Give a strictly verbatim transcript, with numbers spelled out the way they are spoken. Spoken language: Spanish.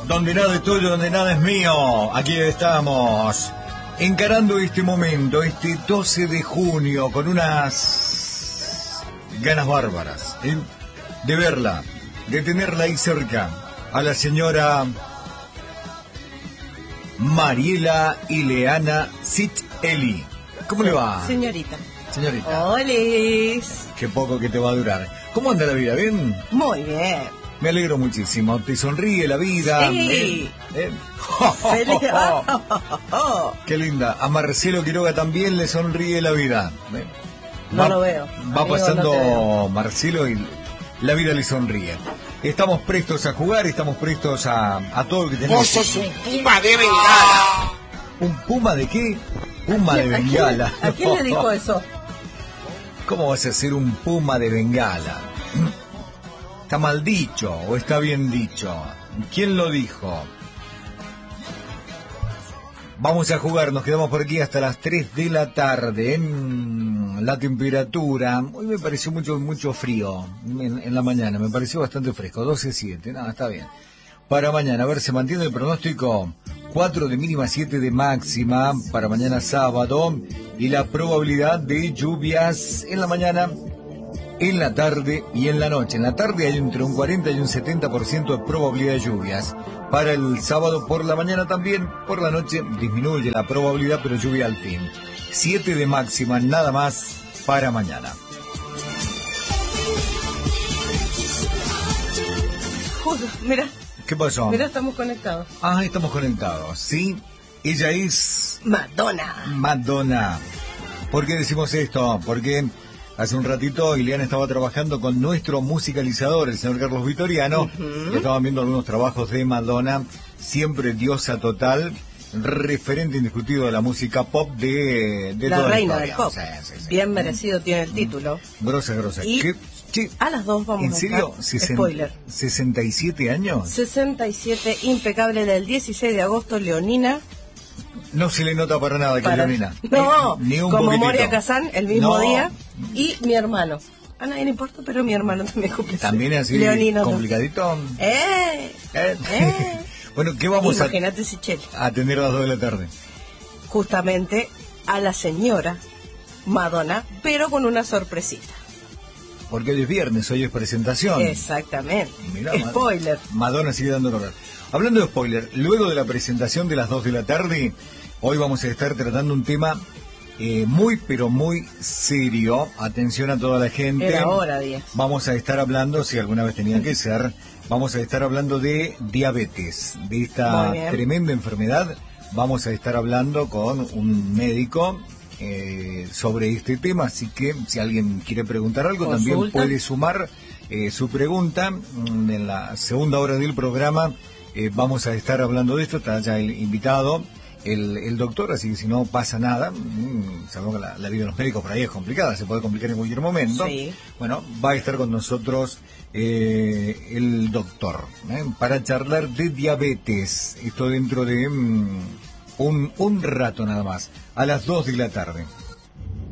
Donde nada es tuyo, donde nada es mío. Aquí estamos, encarando este momento, este doce de junio, con unas ganas bárbaras, ¿eh? de verla, de tenerla ahí cerca, a la señora Mariela Ileana Citelli. ¿Cómo le va? Señorita. Señorita. ¡Olis! Qué poco que te va a durar. ¿Cómo anda la vida? ¿Bien? Muy bien. Me alegro muchísimo. ¿Te sonríe la vida? Sí. ¿Eh? ¿Eh? Feliz. Qué linda. A Marcelo Quiroga también le sonríe la vida. ¿Eh? No va, lo veo. Va Amigo, pasando no te veo. Marcelo y la vida le sonríe. Estamos prestos a jugar, estamos prestos a, a todo lo que tenemos. Vos sos un puma de bengala. ¿Un puma de qué? Puma de bengala. ¿A quién le dijo eso? ¿Cómo vas a ser un puma de bengala? ¿Está mal dicho o está bien dicho? ¿Quién lo dijo? Vamos a jugar, nos quedamos por aquí hasta las tres de la tarde. En la temperatura, hoy me pareció mucho mucho frío en, en la mañana, me pareció bastante fresco, doce siete, nada, está bien. Para mañana, a ver, se mantiene el pronóstico, cuatro de mínima, siete de máxima para mañana sábado, y la probabilidad de lluvias en la mañana, en la tarde y en la noche. En la tarde hay entre un cuarenta y un setenta por ciento de probabilidad de lluvias. Para el sábado por la mañana también, por la noche disminuye la probabilidad, pero lluvia al fin. siete de máxima, nada más para mañana. Justo, mira. ¿Qué pasó? Mira, estamos conectados. Ah, estamos conectados, ¿sí? Ella es Madonna. Madonna. ¿Por qué decimos esto? Porque hace un ratito Ileana estaba trabajando con nuestro musicalizador, el señor Carlos Vitoriano, Uh-huh. y estaban viendo algunos trabajos de Madonna, siempre diosa total, referente indiscutido de la música pop de, de La toda reina la del historia. pop. Sí, sí, sí. Bien merecido tiene el título. Grosa, grosa. Y ¿Qué? Sí. a las dos vamos ¿En a serio? buscar Sesen- spoiler. ¿sesenta y siete años? sesenta y siete, impecable, del dieciséis de agosto, Leonina. No se le nota para nada que Para- Leonina. No, Ni un como poquitito. Moria Kazan, el mismo No. día. Y mi hermano. A nadie le importa, pero mi hermano también cumple. También es así Leonino. complicadito. ¡Eh! ¿Eh? Eh. Bueno, ¿qué vamos a, Imagínate si Cheli. a tener a las dos de la tarde? Justamente a la señora Madonna, pero con una sorpresita. Porque hoy es viernes, hoy es presentación. Exactamente. Mirá, Ma- Spoiler. Madonna sigue dando lugar. Hablando de spoiler, luego de la presentación de las dos de la tarde, hoy vamos a estar tratando un tema eh, muy, pero muy serio. Atención a toda la gente. Era hora, Díaz. Vamos a estar hablando, si alguna vez tenía que ser, vamos a estar hablando de diabetes, de esta Muy bien. tremenda enfermedad. Vamos a estar hablando con un médico eh, sobre este tema, así que si alguien quiere preguntar algo, también Consulta. puede sumar eh, su pregunta. Mm, En la segunda hora del programa eh, vamos a estar hablando de esto, está ya el invitado, el, el doctor, así que si no pasa nada, mm, sabemos que la, la vida de los médicos por ahí es complicada, se puede complicar en cualquier momento. Sí. Bueno, va a estar con nosotros eh, el doctor, ¿eh? para charlar de diabetes, esto dentro de mm, un, un rato nada más, a las dos de la tarde.